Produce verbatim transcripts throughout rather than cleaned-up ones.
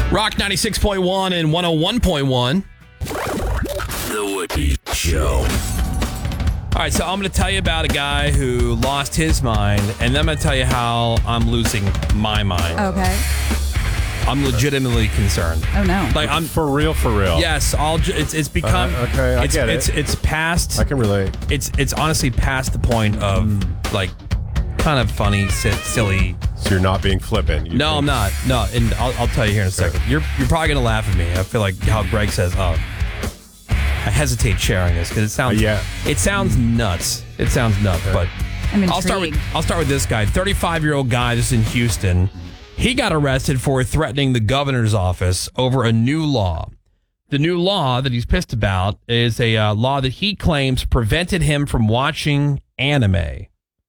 Rock ninety-six point one and one oh one point one. The Woody Show. All right, so I'm going to tell you about a guy who lost his mind, and then I'm going to tell you how I'm losing my mind. Okay. I'm legitimately concerned. Oh, no. Like I'm For real, for real. Yes, I'll. ju- It's it's become. Uh, okay, I it's, get it. It's it's past. I can relate. It's it's honestly past the point of like kind of funny, si- silly. So you're not being flippant. You No, think- I'm not. No, and I'll, I'll tell you here in a second. You're you're probably gonna laugh at me. I feel like how Greg says, "Oh, I hesitate sharing this because it sounds Uh, yeah. it sounds nuts. It sounds nuts." But I'm I'll start with intrigued. I'll start with this guy, thirty-five year old guy, just in Houston. He got arrested for threatening the governor's office over a new law. The new law that he's pissed about is a uh, law that he claims prevented him from watching anime.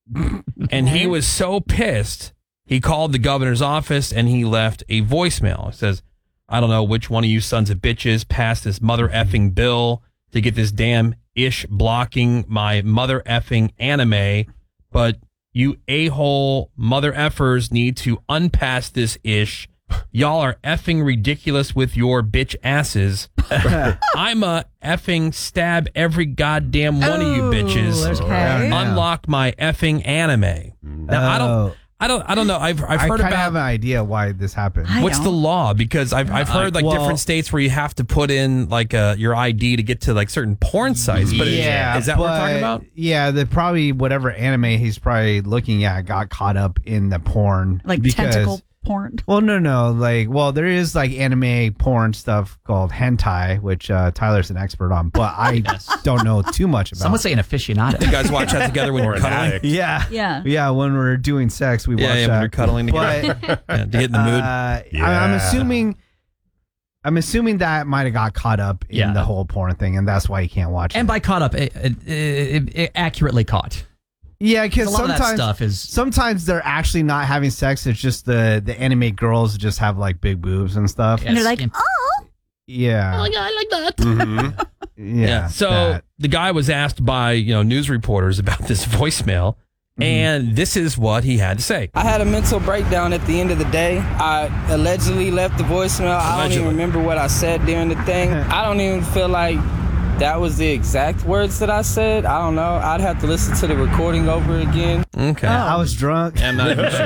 And he was so pissed, he called the governor's office and he left a voicemail. It says, I don't know which one of you sons of bitches passed this mother effing bill to get this damn ish blocking my mother effing anime, but you a-hole mother effers need to unpass this ish. Y'all are effing ridiculous with your bitch asses. I'm a effing stab every goddamn one of you bitches. Okay. Unlock my effing anime. Now I don't, I don't, I don't know. I've I've I heard kind of about have an idea why this happened. I what's the don't. law because I've I've heard like well- different states where you have to put in like uh, your I D to get to like certain porn sites. But is- yeah, is, that what we're talking but- about? Yeah, the probably whatever anime he's probably looking at got caught up in the porn, Like because- tentacle porn. Well, no, no, like, well, there is like anime porn stuff called hentai, which uh, Tyler's an expert on, but I don't know too much about. Some would say an aficionado. You guys watch that together when Or you're an cuddling? addict. Yeah, Yeah. yeah. When we're doing sex, we Yeah, watch yeah, that. when you're cuddling together. But Yeah, to get in the mood. uh, I- I'm Yeah. assuming, I'm assuming that might have got caught up in Yeah. the whole porn thing, and that's why you can't watch And it. by caught up, it, it, it, it accurately caught. Yeah, because A lot of that sometimes stuff is- sometimes they're actually not having sex. It's just the the anime girls just have like big boobs and stuff. And they're like, skin- oh. Yeah, I like that. Mhm. yeah. So that. the guy was asked by you know news reporters about this voicemail, and this is what he had to say. I had a mental breakdown at the end of the day. I allegedly left the voicemail. I don't Allegedly. even remember what I said during the thing. I don't even feel like that was the exact words that I said. I don't know. I'd have to listen to the recording over again. Okay, I was drunk. I'm not even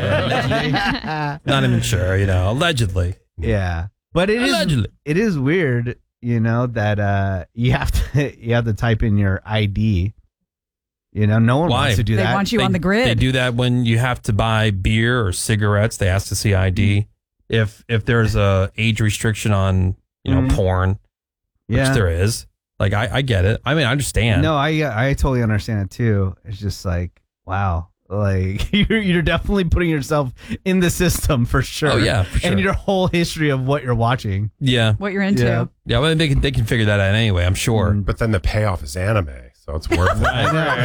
sure. Not even sure. You know, allegedly. Yeah, but it is Allegedly. it is weird, you know, that uh you have to you have to type in your I D. You know, no one Why? wants to do They that. want you on the grid. They do that when you have to buy beer or cigarettes. They ask to see I D. If if there's a age restriction on you know Mhm. porn, which Yeah. there is. Like I, I get it. I mean, I understand. No, I I totally understand it too. It's just like, wow, like you're you're definitely putting yourself in the system for sure. Oh, yeah, for sure. And your whole history of what you're watching. Yeah. What you're into. Yeah. Yeah. Well, they can they can figure that out anyway. I'm sure. But then the payoff is anime, so it's worth it.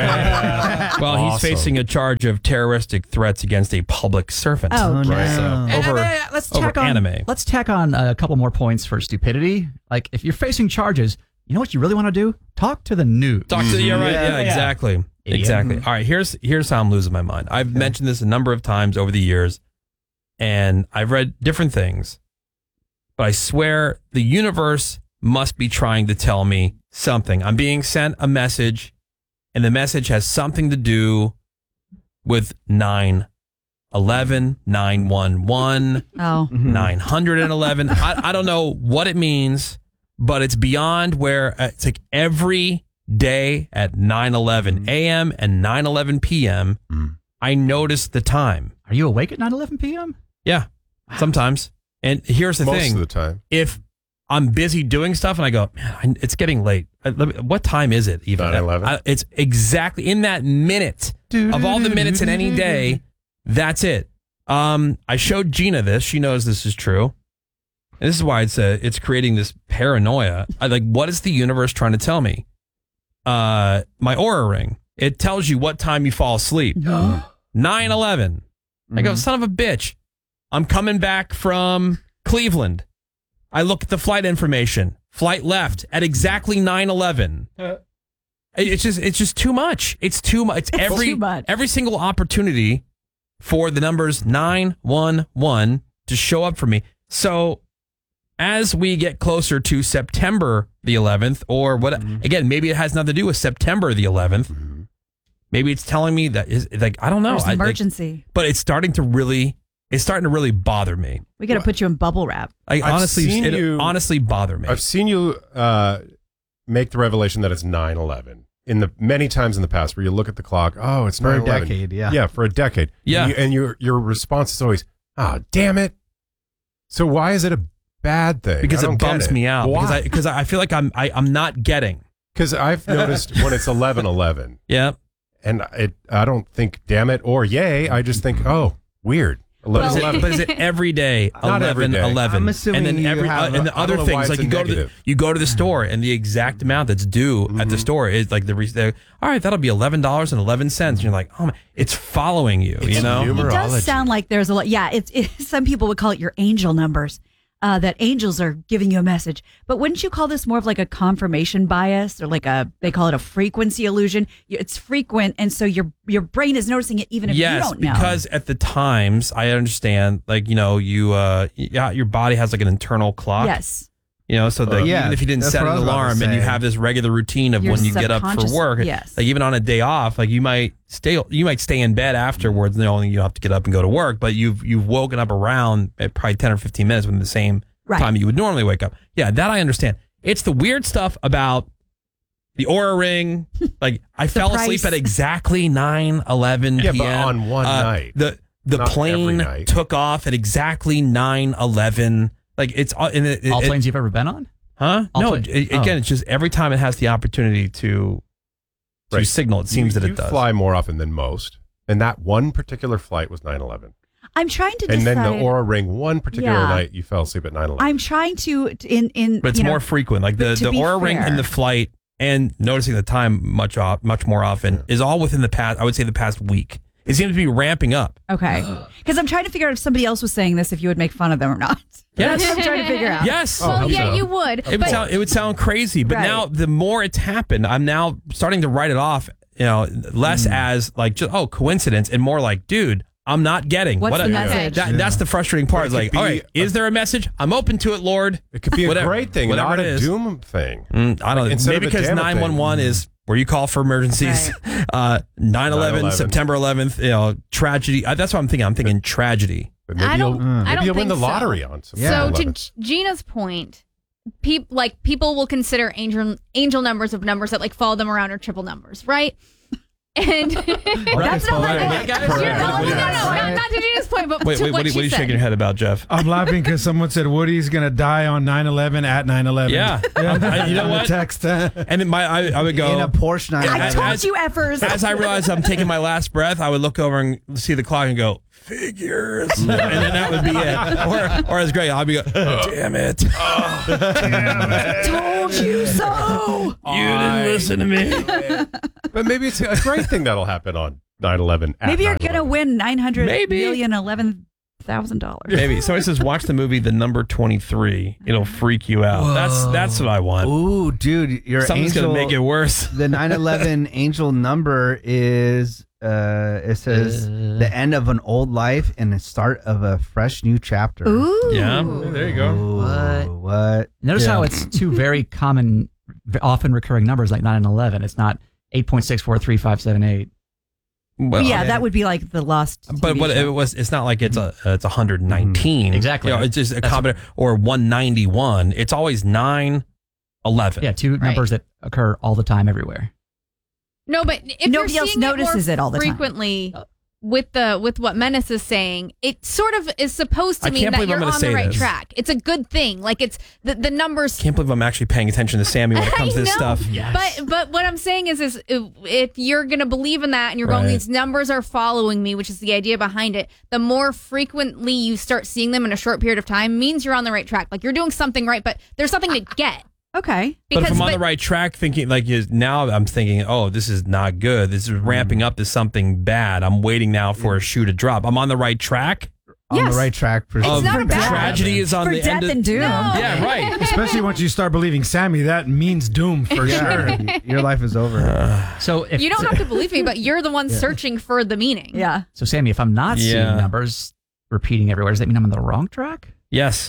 Well, he's Awesome. facing a charge of terroristic threats against a public servant. Oh, no. Right. So And, over uh, let's over tack on, anime. Let's tack on a couple more points for stupidity. Like if you're facing charges, you know what you really want to do? Talk to the news. Talk to yeah, right. Yeah, Yeah. exactly. Idiot. Exactly. All right, here's here's how I'm losing my mind. I've mentioned this a number of times over the years, and I've read different things, but I swear the universe must be trying to tell me something. I'm being sent a message, and the message has something to do with nine eleven, nine one one, Oh. nine eleven. I, I don't know what it means, but it's beyond where uh, it's like every day at nine eleven a.m. and nine eleven p.m. I notice the time. Are you awake at nine eleven p.m.? Yeah, sometimes. And here's the Most thing. of the time. If I'm busy doing stuff and I go, man, I- it's getting late. I- let me- What time is it even? nine eleven? I- It's exactly in that minute of all the minutes in any day. That's it. Um, I showed Gina this. She knows this is true. And this is why it's uh, it's creating this paranoia. I like, what is the universe trying to tell me? Uh, my Aura ring. It tells you what time you fall asleep. nine eleven. I go, son of a bitch. I'm coming back from Cleveland. I look at the flight information. Flight left at exactly nine eleven. It's just it's just too much. It's too much. It's every too much. every single opportunity for the numbers nine one one to show up for me. So as we get closer to September the eleventh, or what, mm-hmm. again, maybe it has nothing to do with September the eleventh. Mm-hmm. Maybe it's telling me that is like I don't know. There's an I, emergency, like, but it's starting to really, it's starting to really bother me. We got to put you in bubble wrap. I honestly, it you, honestly bother me. I've seen you uh, make the revelation that it's nine eleven in the many times in the past where you look at the clock. Oh, it's for nine a decade. Yeah, yeah, for a decade. Yeah, and, you, and your your response is always, "Ah, oh, damn it." So why is it a bad thing? Because it bums it. me out. Why? Because I because I feel like I'm I, I'm not getting. Because I've noticed when it's eleven eleven. Yeah. And it I don't think damn it or yay. I just think, oh, weird. But is, it, but is it every day? Not every day. eleven. I'm assuming and then you every have uh, and the I don't other know why things it's like a you go to the, negative. you go to the store and the exact amount that's due mm-hmm. at the store is like the re- all right, that'll be eleven dollars and eleven cents. And you're like, oh man, it's following you. It's you know, It does sound like there's a lot. Yeah, it's it, some people would call it your angel numbers. Uh, that angels are giving you a message. But wouldn't you call this more of like a confirmation bias or like a, they call it a frequency illusion? It's frequent. And so your your brain is noticing it even if yes, you don't know. Because at the times, I understand, like, you know, you, uh, yeah, your body has like an internal clock. Yes. You know, so that Uh, yeah, even if you didn't that's set what I an was about to alarm and you say. have this regular routine of Your when you get up for subconscious- work, yes. like even on a day off, like you might stay, you might stay in bed afterwards, knowing you have to get up and go to work, but you've you've woken up around at probably ten or fifteen minutes within the same Right. time you would normally wake up. Yeah, that I understand. It's the weird stuff about the Oura Ring. Like I fell asleep price. at exactly nine eleven Yeah, p.m. but on one Uh, night. The the Not every plane night. took off at exactly nine eleven. Like it's uh, and it, All it, planes you've ever been on? Huh? All no, plane- it, oh. again, it's just every time it has the opportunity to to Right. signal, it seems you, that you it does. fly more often than most. And that one particular flight was nine eleven. I'm trying to And decide. then the Oura Ring, one particular Yeah. night, you fell asleep at nine eleven. I'm trying to, in, in But it's you know, more frequent. Like the, to the be Oura Ring fair. in the flight and noticing the time much off, much more often Yeah. is all within the past, I would say the past week. It seems to be ramping up. Okay. Because I'm trying to figure out if somebody else was saying this, if you would make fun of them or not. Yes. That's what I'm trying to figure out. Yes. Oh, Well, yeah, so. you would. It would but sound it would sound crazy, but Right. now the more it's happened, I'm now starting to write it off, you know, less Hmm. as like just oh coincidence and more like, dude, I'm not getting What's what the I- message? That, That's the frustrating part. But It's it like, could all be right, is there a message? I'm open to it, Lord. It could be a Whatever- great thing, whatever not it a is. doom thing. Mm, I don't know. Instead Maybe of a because damn thing. nine one one is where you call for emergencies. Uh, nine eleven, nine eleven. September eleventh, you know, tragedy. Uh, that's what I'm thinking. I'm thinking tragedy. But maybe I don't- you'll, I maybe don't you'll win the think so. lottery on some Yeah. So to eleven. G- Gina's point, peop, like people will consider angel angel numbers of numbers that like follow them around or triple numbers, right? And That's not like Right, it. guys? no, no, Right. no, no, Right. not, not to Gina's point, but Wait, to wait, what what, are, she what are you said. shaking your head about, Jeff? I'm laughing because someone said Woody's gonna die on nine eleven at nine eleven. Yeah. I- you know On the what? text. And then my, I, I would go. in a Porsche nine I As- told as- you, effers. As I realized I'm taking my last breath, I would look over and see the clock and go, figures. and then that would be it. Or, or as Greg, I'd be go, damn it. told you so. You didn't listen to me. But maybe it's a great thing that'll happen on nine eleven. Maybe you're going to win nine hundred Maybe. million, eleven thousand dollars. Maybe. Somebody says, watch the movie The Number twenty-three. It'll freak you out. That's that's what I want. Ooh, dude, your Something's angel. going to make it worse. The nine eleven angel number is uh it says the end of an old life and the start of a fresh new chapter. Ooh. Yeah. There you go. Ooh, What? what? Notice Yeah. how it's two very common, v- often recurring numbers like nine and eleven. It's not eight point six four three five seven eight. Well, yeah, that would be like the Lost. But T V what show. it was, it's not like it's a it's one hundred nineteen. Exactly. You know, it's just a That's- combination or one ninety-one. It's always nine eleven. Yeah, two Right. numbers that occur all the time everywhere. No, but if Nobody you're else seeing notices it, more it all the time. frequently with the with what Menace is saying, it sort of is supposed to I mean can't that believe I'm you're gonna on the say right this. track. It's a good thing. Like it's the the numbers. Can't believe I'm actually paying attention to Sammy when it comes to I this know, stuff. But but what I'm saying is is if, if you're gonna believe in that and you're Right. going, these numbers are following me, which is the idea behind it. The more frequently you start seeing them in a short period of time means you're on the right track. Like you're doing something right, but there's something to get. Okay. But if Because- I'm on but- the right track, thinking like is now I'm thinking, oh, this is not good. This is ramping up to something bad. I'm waiting now for a shoe to drop. I'm on the right track. On Yes. the right track for It's Of not a bad tragedy is on for the death end. Of, and doom. No. yeah, right. Especially once you start believing Sammy, that means doom for sure. your life is over. So if You don't have to believe me, but you're the one searching for the meaning. Yeah. so Sammy, if I'm not Yeah. seeing numbers repeating everywhere, does that mean I'm on the wrong track? Yes.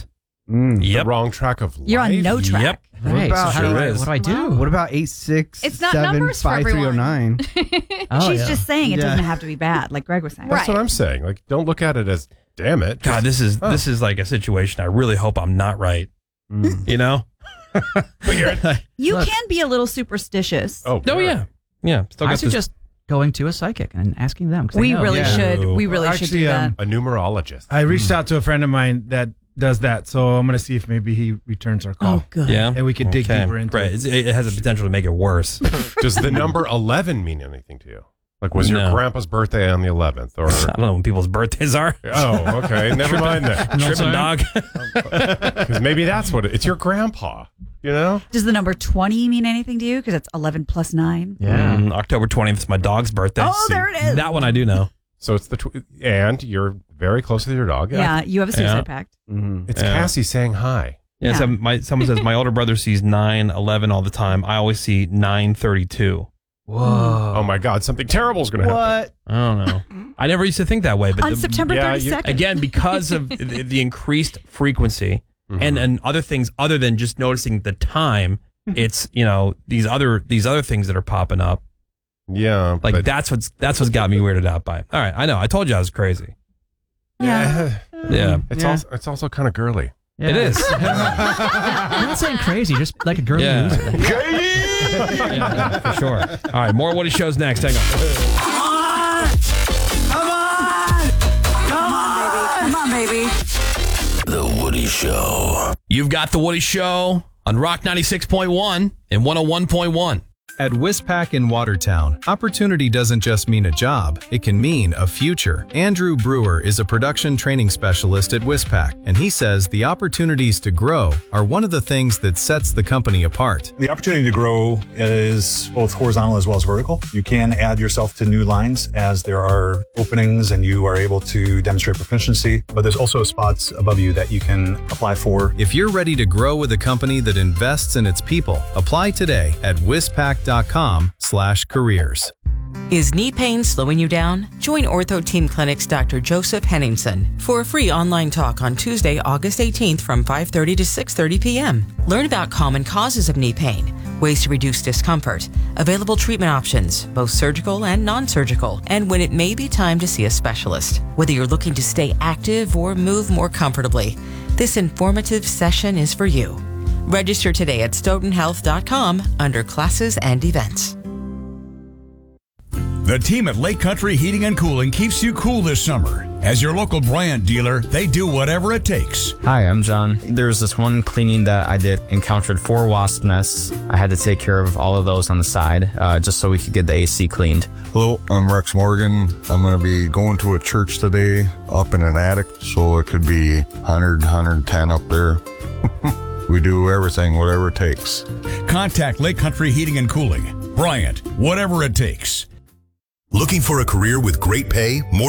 Mm. Yep. The wrong track of life. You're on no track. Yep. What Right. about- so how do Sure I, is. what do I do? What about eight six It's not seven numbers for five three oh everyone. nine? Oh, She's yeah. just saying it Yeah. doesn't have to be bad, like Greg was saying. That's Right. what I'm saying. Like, don't look at it as, damn it. God, this is Oh. this is like a situation I really hope I'm not right. You know? But you're, You Look. can be a little superstitious. oh, Oh God. yeah. Yeah. Still I got this- suggest going to a psychic and asking them. 'cause they We know. really Yeah. should. We really Well, should actually, do that. um, A numerologist. I reached out to a friend of mine that does that, so I'm gonna see if maybe he returns our call. Oh, good. Yeah. And we can dig Okay. deeper into right. it. It's- It has the potential to make it worse. Does the number eleven mean anything to you? Like, was your No. grandpa's birthday on the eleventh? Or I don't know when people's birthdays are. oh, okay, never mind then. Tripping dog. Because maybe that's what it, it's your grandpa. You know? Does the number twenty mean anything to you? Because it's eleven plus nine. Yeah. Mm, October twentieth is my dog's birthday. Oh, there it is. That one I do know. So it's the tw- and you're very close with your dog. Yeah, you have a suicide Yeah. pact. Mm-hmm. It's Yeah. Cassie saying hi. Yeah, Yeah. So my someone says my older brother sees nine eleven all the time. I always see nine thirty-two. Whoa. Oh my God, something terrible is going to happen. What? I don't know. I never used to think that way, but On the- September yeah, thirty you- second. again, because of the, the increased frequency Mm-hmm. and and other things other than just noticing the time, it's you know these other these other things that are popping up. Yeah, Like but, that's what's that's what's got me weirded out by. All right, I know. I told you I was crazy. Yeah. Yeah, It's Yeah. also it's also kind of girly. Yeah. it is. I'm not saying crazy, just like a girl Yeah. loser. Yeah, for sure. All right, more Woody shows next. Hang on. Come on, baby. The Woody Show. You've got the Woody Show on Rock ninety-six point one and one oh one point one. At Wispac in Watertown, opportunity doesn't just mean a job, it can mean a future. Andrew Brewer is a production training specialist at Wispac, and he says the opportunities to grow are one of the things that sets the company apart. The opportunity to grow is both horizontal as well as vertical. You can add yourself to new lines as there are openings and you are able to demonstrate proficiency, but there's also spots above you that you can apply for. If you're ready to grow with a company that invests in its people, apply today at wispac dot com slash careers. Is knee pain slowing you down? Join Ortho Team Clinic's Doctor Joseph Henningsen for a free online talk on Tuesday, August eighteenth from five thirty to six thirty p.m. Learn about common causes of knee pain, ways to reduce discomfort, available treatment options, both surgical and non-surgical, and when it may be time to see a specialist. Whether you're looking to stay active or move more comfortably, this informative session is for you. Register today at stoughton health dot com under classes and events. The team at Lake Country Heating and Cooling keeps you cool this summer. As your local Bryant dealer, they do whatever it takes. Hi, I'm John. There was this one cleaning that I did, encountered four wasp nests. I had to take care of all of those on the side, uh, just so we could get the A C cleaned. Hello, I'm Rex Morgan. I'm going to be going to a church today up in an attic, so it could be one hundred, one hundred ten up there. We do everything, whatever it takes. Contact Lake Country Heating and Cooling. Bryant, whatever it takes. Looking for a career with great pay, more